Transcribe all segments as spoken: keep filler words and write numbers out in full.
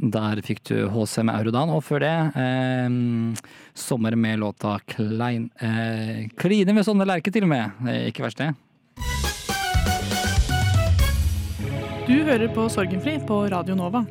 Der fikk du H C med Eurodan, og før det eh, sommer med låta Klein eh, Kline med sånne lerke til og med. Eh, ikke verst det. Du hører på Sorgenfri på Radio Nova.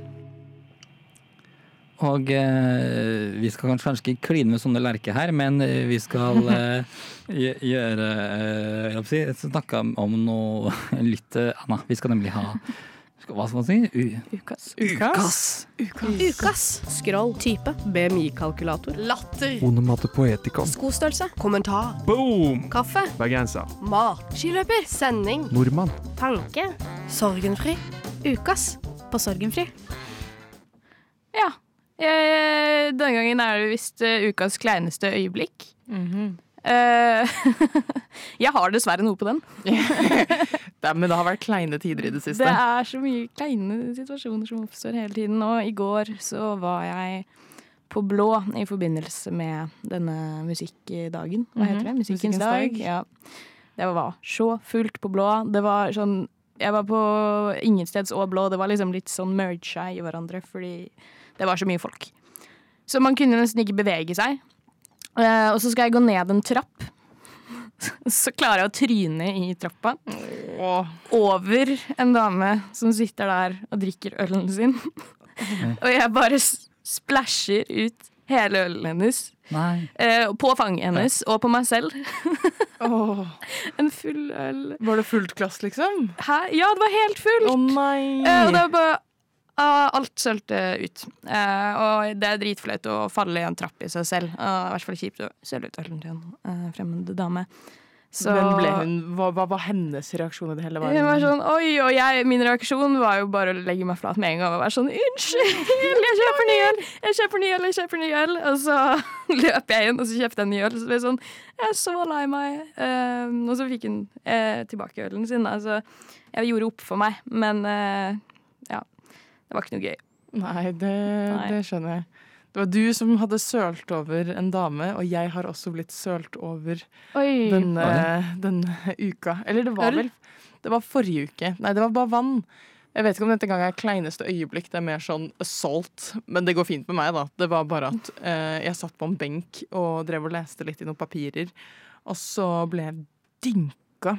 Og eh, vi skal kanskje, kanskje ikke kline med sånne lerke her, men vi skal eh, gjøre eh, jeg vil si, snakke om noe litt annet. Vi skal nemlig ha hva skal man si? U- Ukas. Ukas. Ukas. Ukas. Scroll. Type. B M I-kalkulator. Latter. Onomate poetikon. Skostørrelse. Kommentar. Boom! Kaffe. Bergenser. Mat. Skiløper. Sending. Nordmann. Tanke. Sorgenfri. Ukas på Sorgenfri. Ja. Eh, denne gangen er det visst uh, ukas kleineste øyeblikk. Mhm. Eh, jeg har dessverre noe på den. det, men det har vært kleine tider i det siste. Det er så mye kleine situasjoner som oppstår hele tiden. Og i går så var jeg på Blå i forbindelse med denne musikkdagen. Hva heter det? Musikkens Musikkens dag. dag. Ja. Det var så fullt på Blå. Det var sånn, jeg var på Ingensteds og Blå. Det var liksom litt sånn merga i hverandre, fordi det var så mye folk. Så man kunne nesten ikke bevege seg. Uh, og så skal jeg gå ned en trapp. Så klarer jeg å tryne i trappa. Åh. Over en dame som sitter der og drikker ølen sin. Og jeg bare s- splasher ut hele ølen hennes. Nei. Uh, på fanget hennes og på meg selv. Åh. En full øl. Var det fullt glass, liksom? Hæ? Ja, det var helt fullt. Å nei! Uh, og det var bare uh, alt sølte ut. Uh, og det er dritflaut å falle i en trapp i seg selv. Uh, I hvert fall kjipt å søle ut ølen til en uh, fremmede dame. Så Men ble hun, hva, hva var hennes reaksjon i det hele? jeg var sånn, oi, og jeg, min reaksjon var jo bare å legge meg flat med en gang og være sånn, unnskyld, jeg kjøper ny øl, jeg kjøper ny øl, jeg kjøper ny øl. Og så løp jeg inn, og så kjøpte jeg en ny øl. Så ble jeg sånn, jeg er så lei meg. Um, og så fikk hun eh, tilbake ølen sin. Altså, jeg gjorde opp for meg, men eh, ja, det var ikke noe gøy. Nei, det, Nei. det skjønner jeg. Det var du som hadde sølt over en dame, og jeg har også blitt sølt over Oi. denne, denne uka. Eller det var Øl? vel Det var forrige uke. Nei, det var bare vann. Jeg vet ikke om dette gang er kleineste øyeblikk. Det er mer sånn assault. Men det går fint med meg, da. Det var bare at eh, jeg satt på en benk og drev og leste litt i noen papirer. Og så ble jeg dynka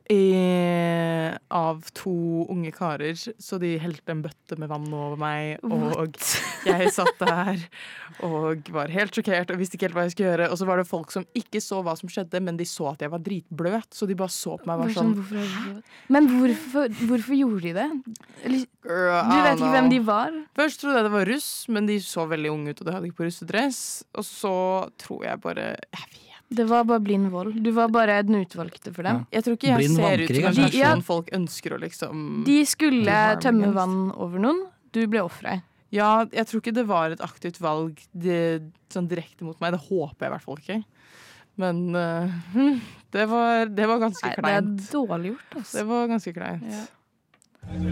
i, av to unge karer. Så de helte en bøtte med vann over meg. Og jeg satt der og var helt sjokkert og visste ikke helt hva jeg skulle gjøre. Og så var det folk som ikke så hva som skjedde, men de så at jeg var dritbløt. Så de bare så på meg og var sånn Hvorfor er det så- Men hvorfor, hvorfor gjorde de det? Eller, "Girl, I du vet don't ikke hvem know." de var? Først trodde jeg det var russ, men de så veldig unge ut, og de hadde ikke på russedress. Og så tror jeg bare Jeg vet. Det var bare blind vold. Du var bare den utvalgte for dem. Jeg tror ikke jeg Blind ser ut vannkrig, som en kanskje? person De- ja. folk ønsker å liksom De skulle harm tømme against. vann over noen. Du ble offeret. Ja, jeg tror ikke det var et aktivt valg det, sånn direkte mot meg. Det håper jeg i hvert fall ikke. Men eh, hm, det, var, det var ganske Nei, det er kleint. dårlig gjort, altså. Det var ganske kleint. Ja.